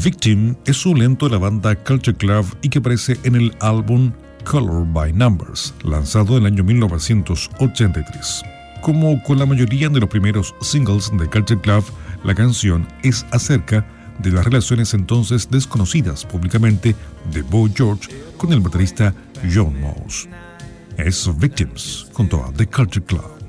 Victim es un lento de la banda Culture Club y que aparece en el álbum Color by Numbers, lanzado en el año 1983. Como con la mayoría de los primeros singles de Culture Club, la canción es acerca de las relaciones entonces desconocidas públicamente de Boy George con el baterista John Moss. Es Victims junto a The Culture Club.